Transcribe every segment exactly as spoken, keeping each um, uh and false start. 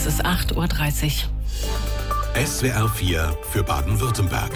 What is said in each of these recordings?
Es ist acht Uhr dreißig. S W R vier für Baden-Württemberg.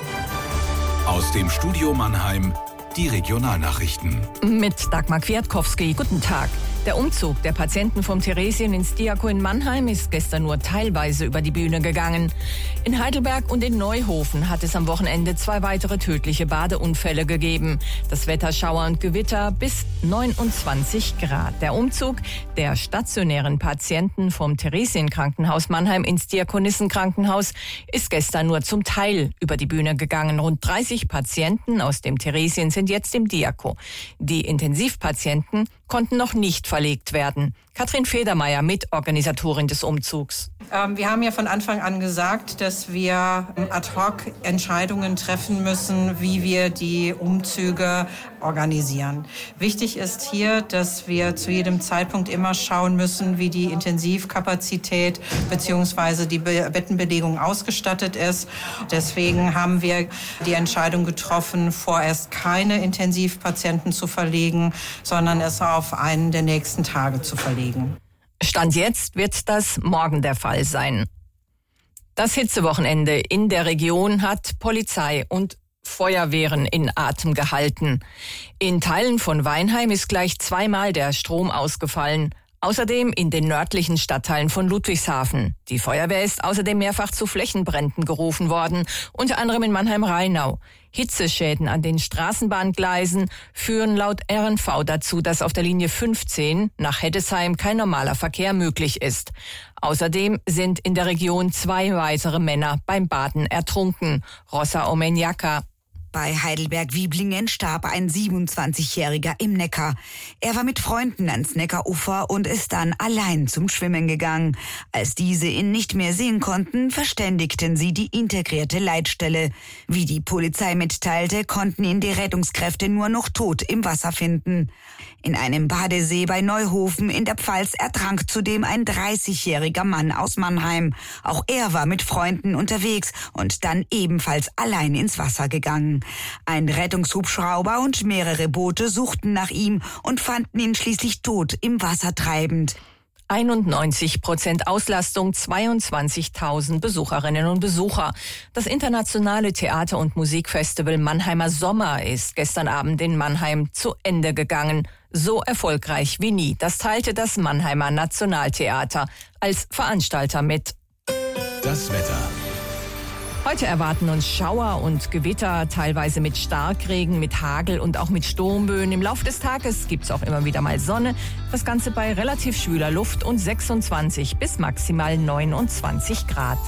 Aus dem Studio Mannheim die Regionalnachrichten. Mit Dagmar Kwiatkowski. Guten Tag. Der Umzug der Patienten vom Theresien ins Diako in Mannheim ist gestern nur teilweise über die Bühne gegangen. In Heidelberg und in Neuhofen hat es am Wochenende zwei weitere tödliche Badeunfälle gegeben. Das Wetter Schauer und Gewitter bis neunundzwanzig Grad. Der Umzug der stationären Patienten vom Theresienkrankenhaus Mannheim ins Diakonissenkrankenhaus ist gestern nur zum Teil über die Bühne gegangen. Rund dreißig Patienten aus dem Theresien sind jetzt im Diako. Die Intensivpatienten konnten noch nicht verlegt werden. Katrin Federmeier, Mitorganisatorin des Umzugs. Ähm, wir haben ja von Anfang an gesagt, dass wir ad hoc Entscheidungen treffen müssen, wie wir die Umzüge organisieren. Wichtig ist hier, dass wir zu jedem Zeitpunkt immer schauen müssen, wie die Intensivkapazität bzw. die Be- Bettenbelegung ausgestattet ist. Deswegen haben wir die Entscheidung getroffen, vorerst keine Intensivpatienten zu verlegen, sondern es auf einen der nächsten Tage zu verlegen. Stand jetzt wird das morgen der Fall sein. Das Hitzewochenende in der Region hat Polizei und Feuerwehren in Atem gehalten. In Teilen von Weinheim ist gleich zweimal der Strom ausgefallen. Außerdem in den nördlichen Stadtteilen von Ludwigshafen. Die Feuerwehr ist außerdem mehrfach zu Flächenbränden gerufen worden, unter anderem in Mannheim-Rheinau. Hitzeschäden an den Straßenbahngleisen führen laut R N V dazu, dass auf der Linie fünfzehn nach Heddesheim kein normaler Verkehr möglich ist. Außerdem sind in der Region zwei weitere Männer beim Baden ertrunken. Rossa Omenjaka. Bei Heidelberg-Wieblingen starb ein siebenundzwanzigjähriger im Neckar. Er war mit Freunden ans Neckarufer und ist dann allein zum Schwimmen gegangen. Als diese ihn nicht mehr sehen konnten, verständigten sie die integrierte Leitstelle. Wie die Polizei mitteilte, konnten ihn die Rettungskräfte nur noch tot im Wasser finden. In einem Badesee bei Neuhofen in der Pfalz ertrank zudem ein dreißigjähriger Mann aus Mannheim. Auch er war mit Freunden unterwegs und dann ebenfalls allein ins Wasser gegangen. Ein Rettungshubschrauber und mehrere Boote suchten nach ihm und fanden ihn schließlich tot im Wasser treibend. einundneunzig Prozent Auslastung, zweiundzwanzigtausend Besucherinnen und Besucher. Das internationale Theater- und Musikfestival Mannheimer Sommer ist gestern Abend in Mannheim zu Ende gegangen. So erfolgreich wie nie. Das teilte das Mannheimer Nationaltheater als Veranstalter mit. Das Wetter. Heute erwarten uns Schauer und Gewitter, teilweise mit Starkregen, mit Hagel und auch mit Sturmböen. Im Laufe des Tages gibt's auch immer wieder mal Sonne. Das Ganze bei relativ schwüler Luft und sechsundzwanzig bis maximal neunundzwanzig Grad.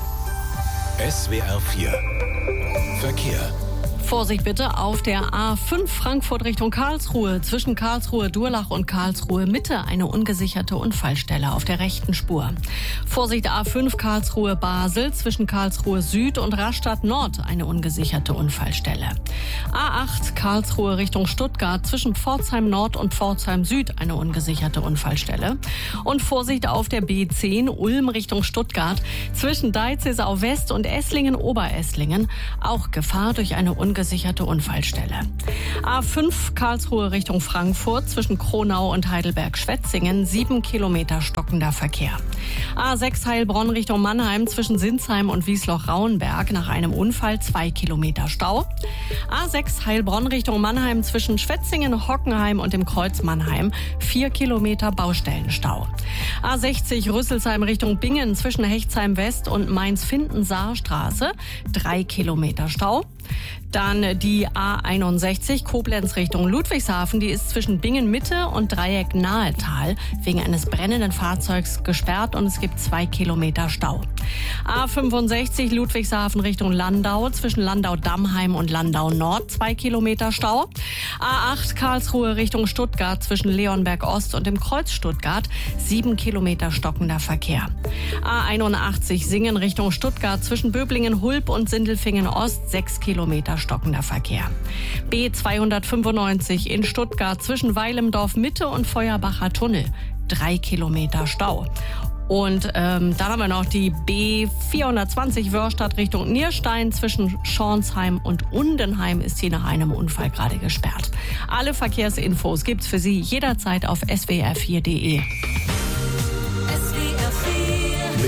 S W R vier Verkehr. Vorsicht bitte auf der A fünf Frankfurt Richtung Karlsruhe. Zwischen Karlsruhe-Durlach und Karlsruhe-Mitte eine ungesicherte Unfallstelle auf der rechten Spur. Vorsicht A fünf Karlsruhe-Basel. Zwischen Karlsruhe-Süd und Rastatt-Nord eine ungesicherte Unfallstelle. A acht Karlsruhe Richtung Stuttgart. Zwischen Pforzheim-Nord und Pforzheim-Süd eine ungesicherte Unfallstelle. Und Vorsicht auf der B zehn Ulm Richtung Stuttgart. Zwischen Deizesau-West und Esslingen-Oberesslingen auch Gefahr durch eine ungesicherte gesicherte Unfallstelle. A fünf Karlsruhe Richtung Frankfurt zwischen Kronau und Heidelberg-Schwetzingen sieben Kilometer stockender Verkehr. A sechs Heilbronn Richtung Mannheim zwischen Sinsheim und Wiesloch-Rauenberg nach einem Unfall zwei Kilometer Stau. A sechs Heilbronn Richtung Mannheim zwischen Schwetzingen, Hockenheim und dem Kreuz Mannheim vier Kilometer Baustellenstau. A sechzig Rüsselsheim Richtung Bingen zwischen Hechtsheim West und Mainz-Findensaar-Straße drei Kilometer Stau. Dann die A einundsechzig Koblenz Richtung Ludwigshafen, die ist zwischen Bingen Mitte und Dreieck Nahetal wegen eines brennenden Fahrzeugs gesperrt und es gibt zwei Kilometer Stau. A fünfundsechzig Ludwigshafen Richtung Landau, zwischen Landau-Dammheim und Landau-Nord zwei Kilometer Stau. A acht Karlsruhe Richtung Stuttgart zwischen Leonberg Ost und dem Kreuz Stuttgart sieben Kilometer stockender Verkehr. A einundachtzig Singen Richtung Stuttgart zwischen Böblingen, Hulb und Sindelfingen Ost sechs Kilometer stockender Verkehr. B zweihundertfünfundneunzig in Stuttgart zwischen Weilemdorf Mitte und Feuerbacher Tunnel drei Kilometer Stau. Und ähm, dann haben wir noch die B vierhundertzwanzig Wörstadt Richtung Nierstein. Zwischen Schornsheim und Undenheim ist hier nach einem Unfall gerade gesperrt. Alle Verkehrsinfos gibt's für Sie jederzeit auf S W R vier Punkt D E. Mit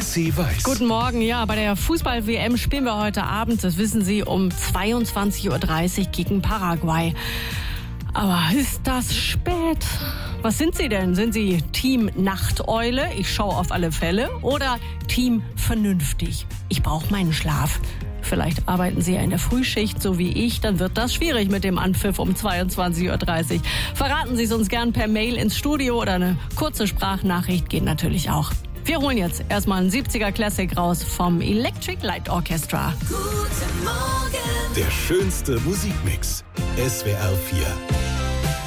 Jesse weiß. Guten Morgen. Ja, bei der Fußball-W M spielen wir heute Abend, das wissen Sie, um zweiundzwanzig Uhr dreißig gegen Paraguay. Aber ist das spät? Was sind Sie denn? Sind Sie Team Nachteule? Ich schaue auf alle Fälle. Oder Team vernünftig? Ich brauche meinen Schlaf. Vielleicht arbeiten Sie ja in der Frühschicht, so wie ich. Dann wird das schwierig mit dem Anpfiff um zweiundzwanzig Uhr dreißig. Verraten Sie es uns gern per Mail ins Studio oder eine kurze Sprachnachricht geht natürlich auch. Wir holen jetzt erstmal einen siebziger Classic raus vom Electric Light Orchestra. Der schönste Musikmix. S W R vier.